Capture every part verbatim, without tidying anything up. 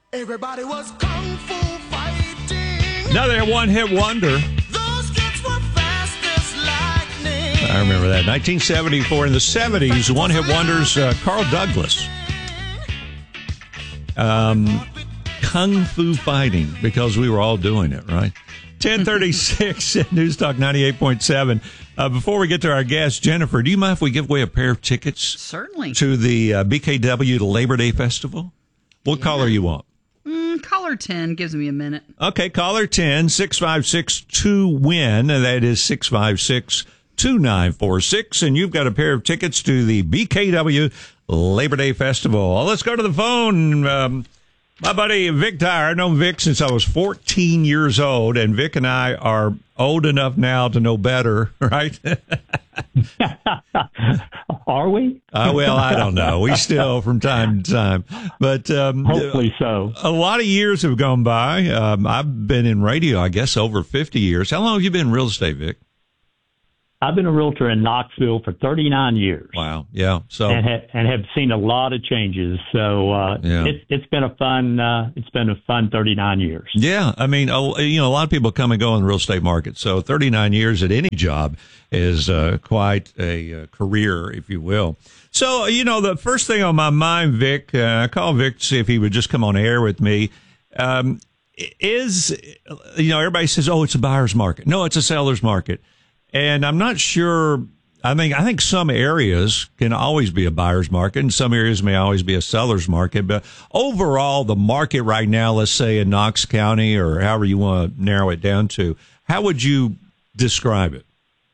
Everybody was kung fu fighting. Another one-hit wonder. Those kids were fast as lightning. I remember that. nineteen seventy-four. In the seventies, one-hit wonders, uh, Carl Douglas. Um, kung fu fighting, because we were all doing it, right? ten thirty-six at News Talk ninety-eight point seven. Uh, before we get to our guest, Jennifer, do you mind if we give away a pair of tickets? Certainly. To the uh, B K W Labor Day Festival? What yeah. caller you want? Mm, caller ten gives me a minute. Okay, caller ten, six five six two win. That is six five six two nine four six. And you've got a pair of tickets to the B K W Labor Day Festival. Well, let's go to the phone. Um, my buddy Vic Dyer. I've known Vic since I was fourteen years old, and Vic and I are old enough now to know better, right? Are we? uh, well, I don't know. We still from time to time. But um, hopefully so. A lot of years have gone by. Um, I've been in radio, I guess, over fifty years. How long have you been in real estate, Vic? I've been a realtor in Knoxville for thirty-nine years. Wow. Yeah. So and, ha- and have seen a lot of changes. So uh, yeah. it's it's been a fun uh, it's been a fun thirty-nine years. Yeah. I mean, you know, a lot of people come and go in the real estate market. So thirty-nine years at any job is uh, quite a uh, career, if you will. So, you know, the first thing on my mind, Vic, uh, I called Vic to see if he would just come on air with me. Um, is, you know, everybody says, oh, it's a buyer's market. No, it's a seller's market. And I'm not sure. I think I think some areas can always be a buyer's market, and some areas may always be a seller's market. But overall, the market right now, let's say in Knox County or however you want to narrow it down to, how would you describe it?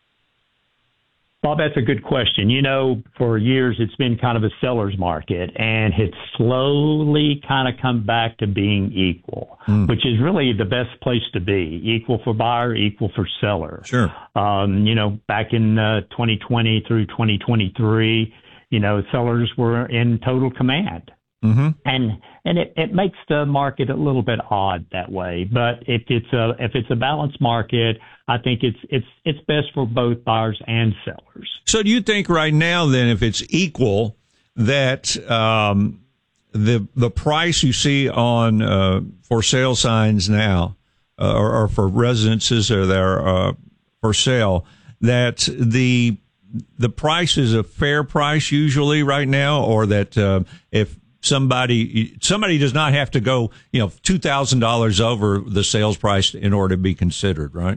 Bob, that's a good question. You know, for years it's been kind of a seller's market, and it's slowly kind of come back to being equal, mm. which is really the best place to be. Equal for buyer, equal for seller. Sure. Um, you know, back in uh, twenty twenty through twenty twenty-three, you know, sellers were in total command. Mm-hmm. And and it, it makes the market a little bit odd that way. But if it's a if it's a balanced market, I think it's it's it's best for both buyers and sellers. So do you think right now then, if it's equal, that um, the the price you see on uh, for sale signs now, uh, or, or for residences or they're uh, for sale, that the the price is a fair price usually right now, or that uh, if Somebody, somebody does not have to go, you know, two thousand dollars over the sales price in order to be considered, right?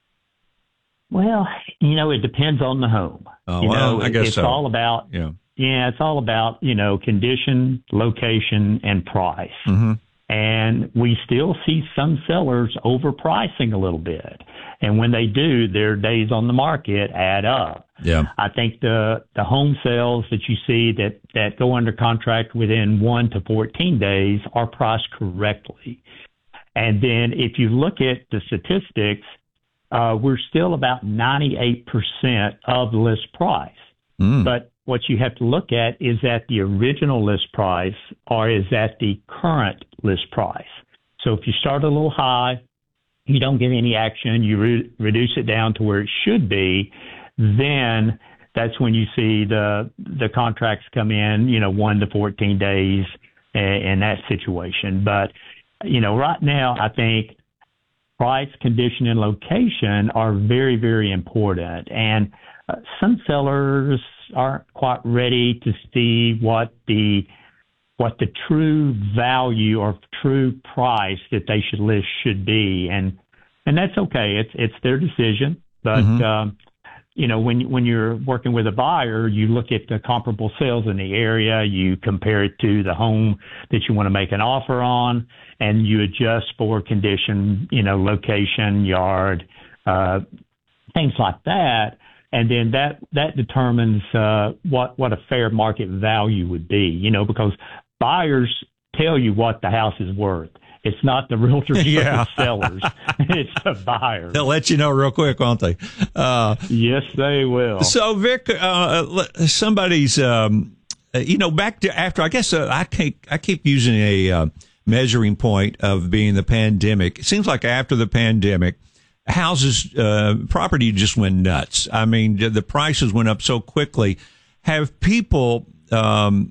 Well, you know, it depends on the home. Oh, you well, know, I guess it's so. all about, yeah, yeah, it's all about, you know, condition, location, and price. Mm-hmm. And we still see some sellers overpricing a little bit. And when they do, their days on the market add up. Yeah. I think the the home sales that you see that, that go under contract within one to fourteen days are priced correctly. And then if you look at the statistics, uh, we're still about ninety-eight percent of the list price. Mm. But what you have to look at is that the original list price or is that the current list price. So if you start a little high, you don't get any action, you re- reduce it down to where it should be, then that's when you see the the contracts come in, you know, one to fourteen days in, in that situation. But, you know, right now, I think price, condition, and location are very, very important. And uh, some sellers aren't quite ready to see what the what the true value or true price that they should list should be. And and that's okay. It's it's their decision. But, mm-hmm. um, you know, when when you're working with a buyer, you look at the comparable sales in the area, you compare it to the home that you want to make an offer on, and you adjust for condition, you know, location, yard, uh, things like that. And then that, that determines uh, what, what a fair market value would be, you know, because buyers tell you what the house is worth. It's not the realtors yeah. or the sellers. It's the buyers. They'll let you know real quick, won't they? Uh, yes, they will. So, Vic, uh, somebody's, um, you know, back to after, I guess uh, I, keep, I keep using a uh, measuring point of being the pandemic. It seems like after the pandemic, houses, uh, property just went nuts. I mean, the prices went up so quickly. Have people, um,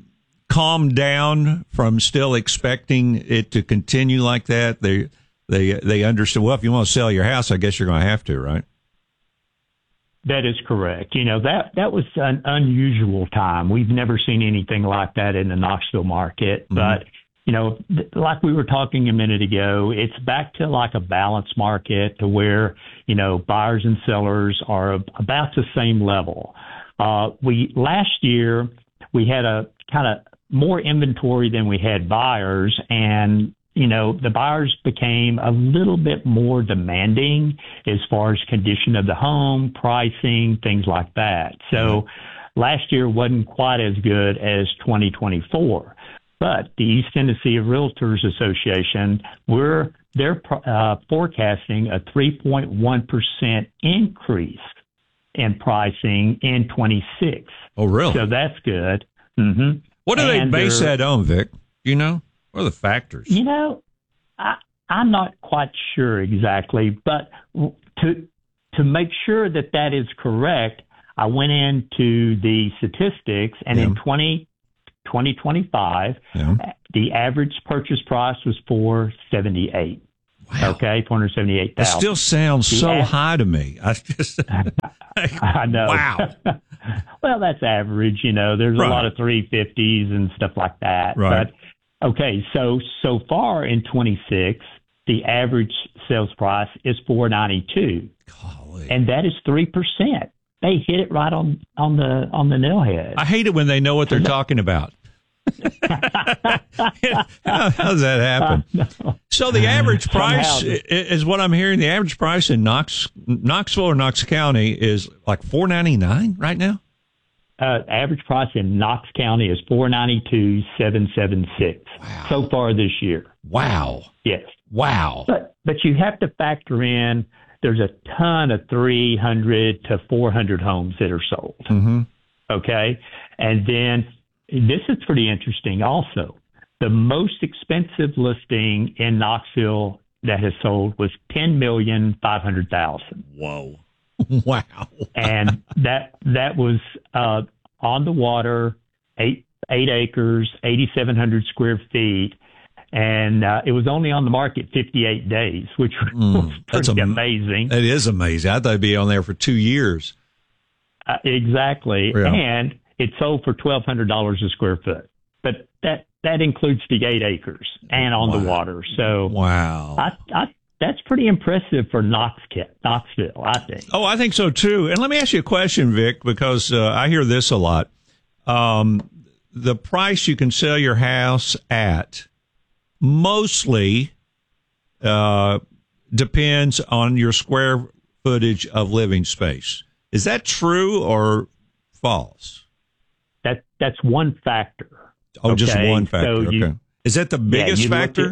calmed down from still expecting it to continue like that? They they they understand. Well, if you want to sell your house, I guess you're going to have to, right? That is correct. You know, that that was an unusual time. We've never seen anything like that in the Knoxville market. Mm-hmm. But, you know, th- like we were talking a minute ago, it's back to like a balanced market to where, you know, buyers and sellers are about the same level. Uh, we last year, we had a kind of more inventory than we had buyers, and you know, the buyers became a little bit more demanding as far as condition of the home, pricing, things like that. So last year wasn't quite as good as twenty twenty-four. But the East Tennessee Realtors Association, we're they're uh, forecasting a three point one percent increase in pricing in twenty-six. Oh, really? So that's good. Mm-hmm. What do and they base that on, Vic? You know? What are the factors? You know, I, I'm not quite sure exactly, but to to make sure that that is correct, I went into the statistics, and yeah. in twenty, twenty twenty-five, yeah. the average purchase price was four seventy-eight. Wow. Okay, four hundred seventy-eight thousand. It still sounds the so av- high to me. I just, I know. Wow. Well, that's average. You know, there's Right. a lot of three fifties and stuff like that. Right. But okay, so so far in twenty-six, the average sales price is four ninety-two, Golly. and that is three percent. They hit it right on on the on the nail head. I hate it when they know what they're talking about. how, how does that happen? So the average price Somehow. is what I'm hearing. The average price in Knox, Knoxville or Knox County is like four ninety-nine right now. Uh, average price in Knox County is four ninety-two seven seventy-six Wow. so far this year. Wow. Yes. Wow. But but you have to factor in there's a ton of three hundred to four hundred homes that are sold. Mm-hmm. Okay. And then this is pretty interesting also. The most expensive listing in Knoxville that has sold was ten million five hundred thousand. Whoa. Wow. And that that was uh, on the water, eight eight acres, eighty-seven hundred square feet. And uh, it was only on the market fifty-eight days, which Mm, was that's pretty am- amazing. It is amazing. I thought it'd be on there for two years. Uh, exactly. Yeah. And it sold for twelve hundred dollars a square foot. But that, that includes the eight acres and on Wow. the water. So Wow. I, I, that's pretty impressive for Knox, Knoxville, I think. Oh, I think so too. And let me ask you a question, Vic, because uh, I hear this a lot. Um, the price you can sell your house at mostly uh, depends on your square footage of living space. Is that true or false? That that's one factor. Oh, just Okay, one factor. so you- okay. Is that the biggest you look factor? at-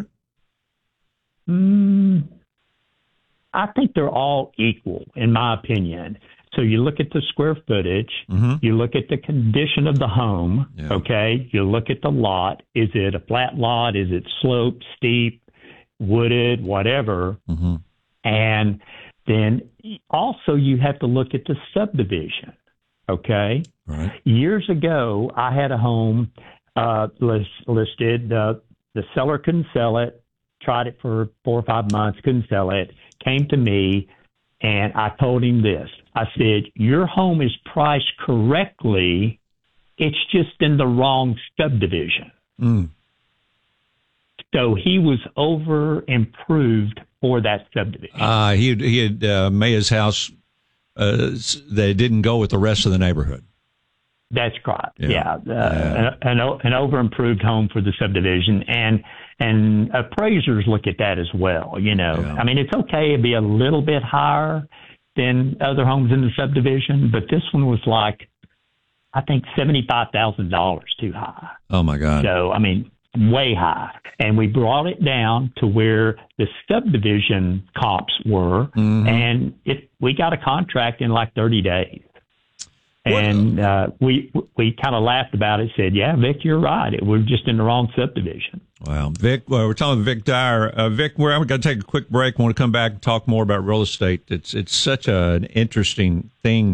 Mm, I think they're all equal, in my opinion. So you look at the square footage, Mm-hmm. you look at the condition of the home, Yeah. okay? You look at the lot. Is it a flat lot? Is it sloped, steep, wooded, whatever? Mm-hmm. And then also you have to look at the subdivision, okay? Right. Years ago, I had a home uh, list, listed. Uh, the seller couldn't sell it. Tried it for four or five months, couldn't sell it. Came to me, and I told him this. I said, your home is priced correctly. It's just in the wrong subdivision. Mm. So he was over improved for that subdivision. Uh, he had, he had uh, made his house uh, s- that didn't go with the rest of the neighborhood. That's correct. Yeah. Yeah, uh, Yeah. An, an, an over improved home for the subdivision, and and appraisers look at that as well. You know, Yeah. I mean, it's okay to be a little bit higher than other homes in the subdivision, but this one was like, I think seventy-five thousand dollars too high. Oh my God. So I mean, way high, and we brought it down to where the subdivision comps were, Mhm. and it we got a contract in like thirty days. And uh, we we kind of laughed about it. Said, "Yeah, Vic, you're right. It, we're just in the wrong subdivision." Wow, Vic. Well, we're talking to Vic Dyer. Uh, Vic, we're going to take a quick break. I want to come back and talk more about real estate. It's it's such a, an interesting thing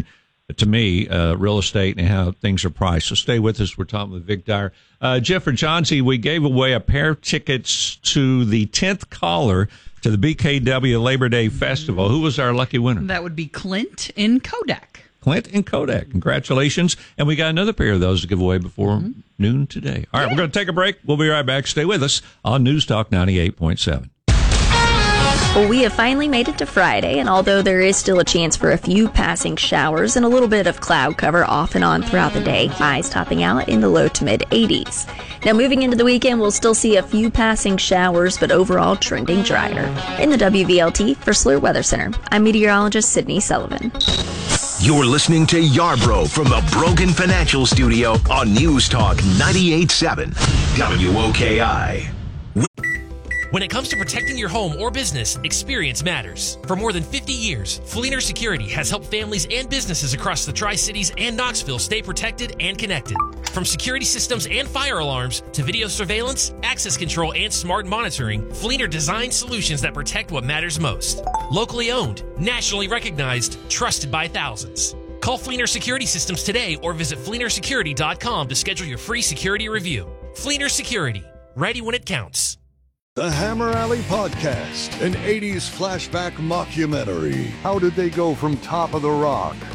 to me, uh, real estate and how things are priced. So stay with us. We're talking with Vic Dyer. Uh, Jeff or Johnsy, we gave away a pair of tickets to the tenth caller to the B K W Labor Day Festival. Who was our lucky winner? That would be Clint in Kodak. Clint and Kodak. Congratulations. And we got another pair of those to give away before mm-hmm. noon today. All right, yeah. We're going to take a break. We'll be right back. Stay with us on News Talk ninety-eight point seven. Well, we have finally made it to Friday, and although there is still a chance for a few passing showers and a little bit of cloud cover off and on throughout the day, highs topping out in the low to mid eighties. Now, moving into the weekend, we'll still see a few passing showers, but overall trending drier. In the W V L T for Slur Weather Center, I'm meteorologist Sydney Sullivan. You're listening to Yarbrough from the Brogan Financial Studio on News Talk ninety-eight point seven W O K I. When it comes to protecting your home or business, experience matters. For more than fifty years, Fleener Security has helped families and businesses across the Tri-Cities and Knoxville stay protected and connected. From security systems and fire alarms to video surveillance, access control, and smart monitoring, Fleener designs solutions that protect what matters most. Locally owned, nationally recognized, trusted by thousands. Call Fleener Security Systems today or visit fleener security dot com to schedule your free security review. Fleener Security, ready when it counts. The Hammer Alley Podcast, an eighties flashback mockumentary. How did they go from Top of the Rock